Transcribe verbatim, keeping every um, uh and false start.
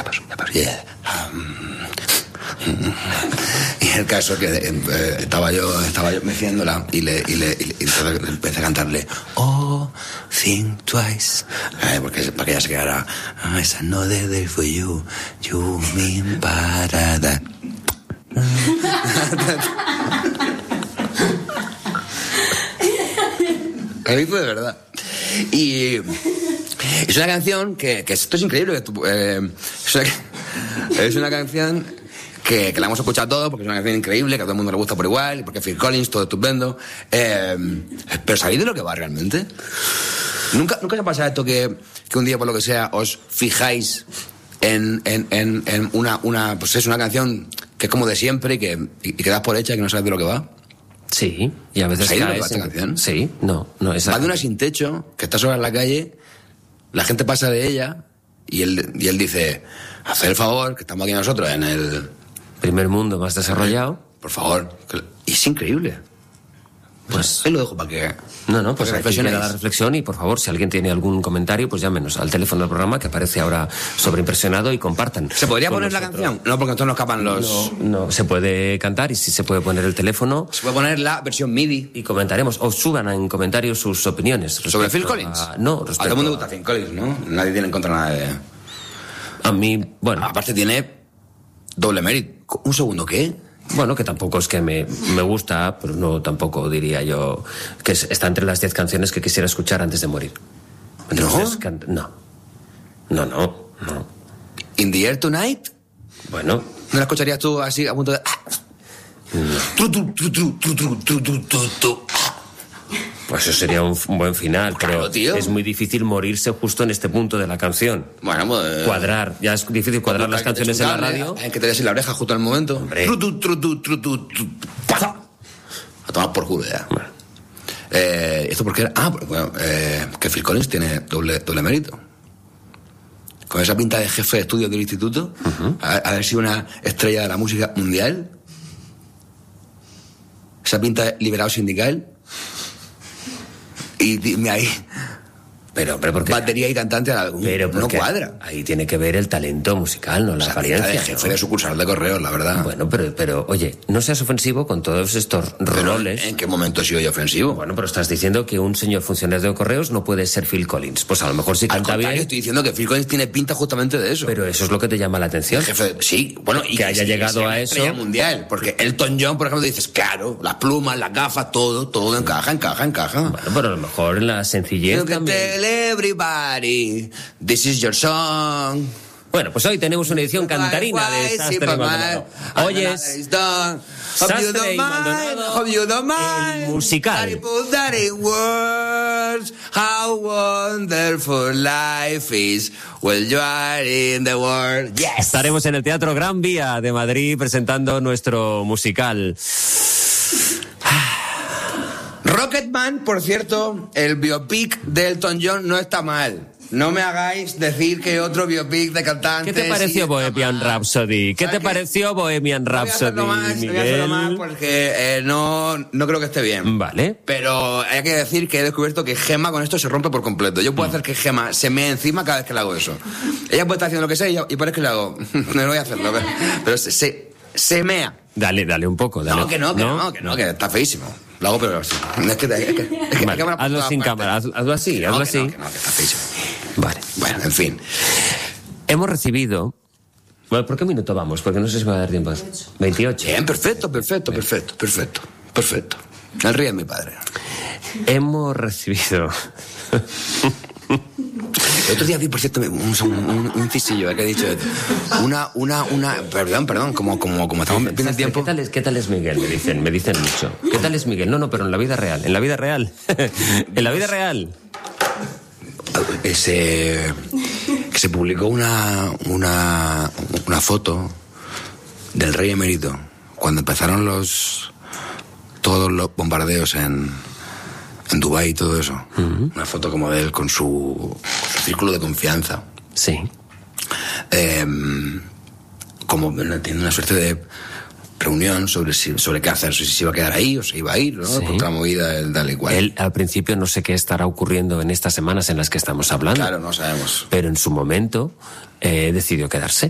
ya pasó, ya pasó, yeah. Um, y el caso que eh, estaba yo estaba yo meciéndola y le, y le, y le y entonces empecé a cantarle Oh, think twice, eh, porque para que ella se quedara It's another day for you, you mean parada. A mí fue de verdad. Y es una canción que, que esto es increíble. Eh, es, una, es una canción que, que la hemos escuchado todos porque es una canción increíble, que a todo el mundo le gusta por igual, y porque Phil Collins, todo estupendo. Eh, pero ¿sabéis de lo que va realmente? ¿Nunca, nunca se pasa esto que, que un día, por lo que sea, os fijáis en, en, en, en una, una, pues es una canción que es como de siempre y que, y que das por hecha y que no sabes de lo que va? Sí, y a veces ¿sabéis de lo que caes va esta en... canción? Sí, no, no, exacto. Va de una sin techo, que está sola en la calle, la gente pasa de ella y él, y él dice, haced el favor, que estamos aquí nosotros en el... primer mundo más desarrollado. Por favor. Y es increíble. Pues él lo dejo para que... No, no, pues para que hay que ir a la reflexionéis. reflexión y por favor, si alguien tiene algún comentario, pues llámenos al teléfono del programa que aparece ahora sobreimpresionado y compartan. ¿Se podría con poner nosotros. la canción? No, porque entonces nos escapan los... No, no, se puede cantar y sí se puede poner el teléfono. Se puede poner la versión MIDI. Y comentaremos, o suban en comentarios sus opiniones. ¿Sobre Phil Collins? A, no, a respecto todo el mundo le gusta Phil Collins, ¿no? Nadie tiene en contra nada de... A mí, bueno... Aparte tiene doble mérito. Un segundo, ¿qué? Bueno, que tampoco es que me, me gusta, pero no tampoco diría yo que es, está entre las diez canciones que quisiera escuchar antes de morir. Entonces, ¿No? can- no. No, no, no. ¿In the Air Tonight? Bueno, ¿No la escucharías tú así a punto de... Tru, tru, tru, tru, tru, tru, tru, tru, tru, tru. pues eso sería un, un buen final, Claro, pero tío. es muy difícil morirse justo en este punto de la canción. Bueno, pues... Cuadrar, ya es difícil cuadrar las canciones en la radio. Hay que te des en la oreja justo al momento. Hombre. Tru, tru, tru, tru, tru, tru, tru. ¡Pah! A tomar por culo ya. Bueno. Eh, ¿Esto por qué era? Ah, bueno, eh, que Phil Collins tiene doble, doble mérito. Con esa pinta de jefe de estudios del instituto, uh-huh. a, a haber sido una estrella de la música mundial. Esa pinta de liberado sindical. Y dime ahí... Pero, pero porque... batería y cantante a algún... Pero no porque cuadra. ahí tiene que ver el talento musical, no la Esa apariencia. pinta de jefe ¿no? de sucursal de correos, la verdad. Bueno, pero, pero, oye, no seas ofensivo con todos estos Pero, roles. ¿en qué momento he sido yo ofensivo? Bueno, pero estás diciendo que un señor funcionario de correos no puede ser Phil Collins. Pues a lo mejor sí Al canta contrario, bien, estoy diciendo que Phil Collins tiene pinta justamente de eso. pero eso es lo que te llama la atención. El jefe, sí, bueno, y Que haya llegado sea a una eso. estrella mundial, porque Elton John, por ejemplo, dices, claro, las plumas, las gafas, todo, todo encaja, encaja, encaja. Bueno, pero a lo mejor en la sencillez You can también. tell everybody, this is your song. Bueno, pues hoy tenemos una edición cantarina de Sastre y Maldonado. Hoy es Sastre y Maldonado, el musical. Words, how wonderful life is when you are in the world. Yes. Estaremos en el Teatro Gran Vía de Madrid presentando nuestro musical. Rocketman, por cierto, el biopic de Elton John no está mal. No me hagáis decir que otro biopic de cantante... ¿Qué te pareció sí está Bohemian mal. Rhapsody? ¿Qué ¿Sabes te qué? pareció Bohemian No voy a Rhapsody, hacerlo más, no voy a Miguel? hacerlo más porque eh, no, no creo que esté bien. Vale. Pero hay que decir que he descubierto que Gemma con esto se rompe por completo. Yo puedo hacer que Gemma se me encima cada vez que le hago eso. Ella puede estar haciendo lo que sea y, yo, y parece que le hago... no voy a hacerlo, pero, pero se, se, se mea. Dale, dale un poco. Dale. No, que no, que no, que no, que está feísimo. Lo hago pero así. Es que, es que, es que, es que Vale, me ha puesto hazlo todas sin partes. cámara, haz- hazlo así, Que no, hazlo que así. No, que no, que está feísimo. Vale. Bueno, en fin. Hemos recibido... Bueno, ¿por qué minuto vamos? Porque no sé si me va a dar tiempo. veintiocho. Bien, perfecto, perfecto, perfecto, perfecto, perfecto. El río es mi padre. Hemos recibido... El otro día vi, por cierto, un, un, un cisillo que he dicho. Una, una, una. Perdón, perdón, como, como, como estamos viendo el tiempo. ¿Qué tal, es, ¿Qué tal es Miguel? Me dicen, me dicen mucho. ¿Qué tal es Miguel? No, no, pero en la vida real. En la vida real. En la vida real. Ese, que se publicó una, una, una foto del rey emérito cuando empezaron los todos los bombardeos en, en Dubái y todo eso. Uh-huh. Una foto como de él con su, su círculo de confianza. Sí. Eh, como tiene una suerte de reunión sobre si, sobre qué hacer, si se iba a quedar ahí o se iba a ir, ¿no? Sí. Contra la movida del tal y cual. Él al principio no sé qué estará ocurriendo en estas semanas en las que estamos hablando. Claro, no sabemos. Pero en su momento eh, decidió quedarse.